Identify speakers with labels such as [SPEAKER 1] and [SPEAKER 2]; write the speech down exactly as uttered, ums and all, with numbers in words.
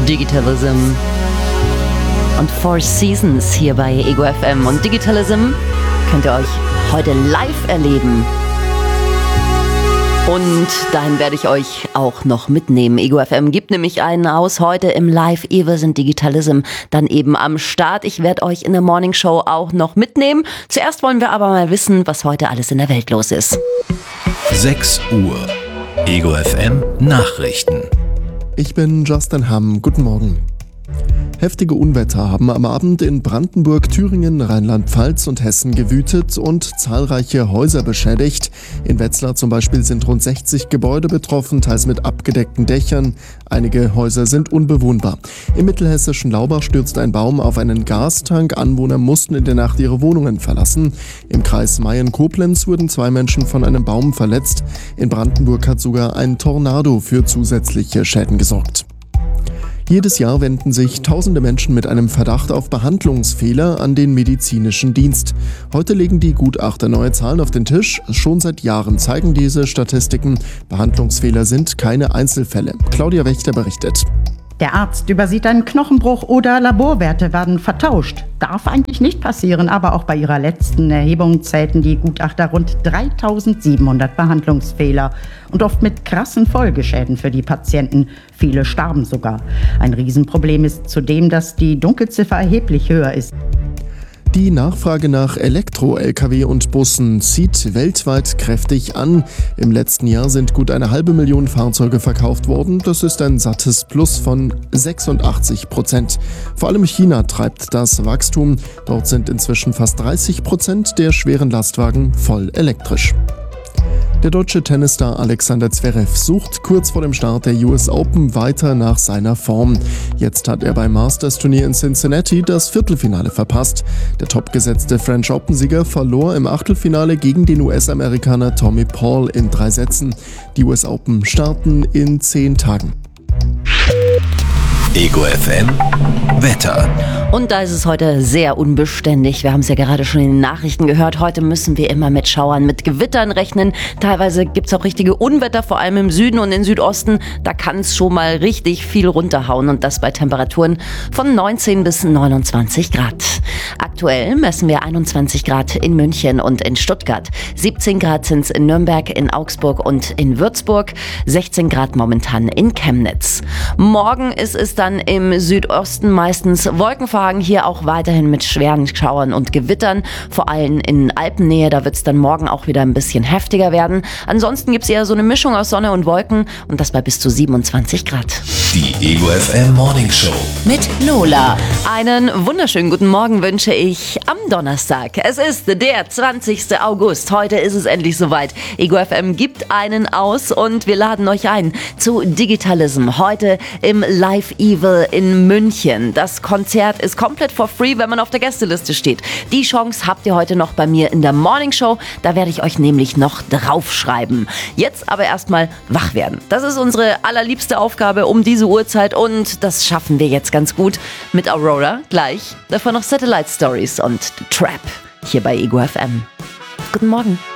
[SPEAKER 1] Digitalism und Four Seasons hier bei Ego F M. Und Digitalism könnt ihr euch heute live erleben. Und dahin werde ich euch auch noch mitnehmen. Ego F M gibt nämlich einen aus heute im Live Evil sind Digitalism dann eben am Start. Ich werde euch in der Morning Show auch noch mitnehmen. Zuerst wollen wir aber mal wissen, was heute alles in der Welt los ist.
[SPEAKER 2] sechs Uhr. Ego F M Nachrichten.
[SPEAKER 3] Ich bin Justin Hamm. Guten Morgen. Heftige Unwetter haben am Abend in Brandenburg, Thüringen, Rheinland-Pfalz und Hessen gewütet und zahlreiche Häuser beschädigt. In Wetzlar zum Beispiel sind rund sechzig Gebäude betroffen, teils mit abgedeckten Dächern. Einige Häuser sind unbewohnbar. Im mittelhessischen Laubach stürzte ein Baum auf einen Gastank. Anwohner mussten in der Nacht ihre Wohnungen verlassen. Im Kreis Mayen-Koblenz wurden zwei Menschen von einem Baum verletzt. In Brandenburg hat sogar ein Tornado für zusätzliche Schäden gesorgt. Jedes Jahr wenden sich tausende Menschen mit einem Verdacht auf Behandlungsfehler an den medizinischen Dienst. Heute legen die Gutachter neue Zahlen auf den Tisch. Schon seit Jahren zeigen diese Statistiken, Behandlungsfehler sind keine Einzelfälle. Claudia Wächter berichtet.
[SPEAKER 4] Der Arzt übersieht einen Knochenbruch oder Laborwerte werden vertauscht. Darf eigentlich nicht passieren, aber auch bei ihrer letzten Erhebung zählten die Gutachter rund dreitausendsiebenhundert Behandlungsfehler und oft mit krassen Folgeschäden für die Patienten. Viele starben sogar. Ein Riesenproblem ist zudem, dass die Dunkelziffer erheblich höher ist.
[SPEAKER 3] Die Nachfrage nach Elektro-L K W und Bussen zieht weltweit kräftig an. Im letzten Jahr sind gut eine halbe Million Fahrzeuge verkauft worden. Das ist ein sattes Plus von sechsundachtzig Prozent. Vor allem China treibt das Wachstum. Dort sind inzwischen fast dreißig Prozent der schweren Lastwagen voll elektrisch. Der deutsche Tennisstar Alexander Zverev sucht kurz vor dem Start der U S Open weiter nach seiner Form. Jetzt hat er beim Masters-Turnier in Cincinnati das Viertelfinale verpasst. Der topgesetzte French Open-Sieger verlor im Achtelfinale gegen den U S-Amerikaner Tommy Paul in drei Sätzen. Die U S Open starten in zehn Tagen.
[SPEAKER 2] Ego F M Wetter.
[SPEAKER 1] Und da ist es heute sehr unbeständig. Wir haben es ja gerade schon in den Nachrichten gehört. Heute müssen wir immer mit Schauern, mit Gewittern rechnen. Teilweise gibt es auch richtige Unwetter, vor allem im Süden und im Südosten. Da kann es schon mal richtig viel runterhauen und das bei Temperaturen von neunzehn bis neunundzwanzig Grad. Aktuell messen wir einundzwanzig Grad in München und in Stuttgart. siebzehn Grad sind es in Nürnberg, in Augsburg und in Würzburg. sechzehn Grad momentan in Chemnitz. Morgen ist es dann im Südosten meistens wolkenverhangen, hier auch weiterhin mit schweren Schauern und Gewittern, vor allem in Alpennähe, da wird es dann morgen auch wieder ein bisschen heftiger werden. Ansonsten gibt es eher so eine Mischung aus Sonne und Wolken und das bei bis zu siebenundzwanzig Grad.
[SPEAKER 2] Die Ego F M Morning Show
[SPEAKER 1] Mit Lola. Einen wunderschönen guten Morgen wünsche ich am Donnerstag. Es ist der zwanzigsten August. Heute ist es endlich soweit. Ego F M gibt einen aus und wir laden euch ein zu Digitalism. Heute im Live Evil in München. Das Konzert ist komplett for free, wenn man auf der Gästeliste steht. Die Chance habt ihr heute noch bei mir in der Morning Show. Da werde ich euch nämlich noch draufschreiben. Jetzt aber erstmal wach werden. Das ist unsere allerliebste Aufgabe um diese Uhrzeit und das schaffen wir jetzt ganz gut mit Aurora gleich. Davon noch Satellite Stories und The Trap hier bei Ego F M. Guten Morgen.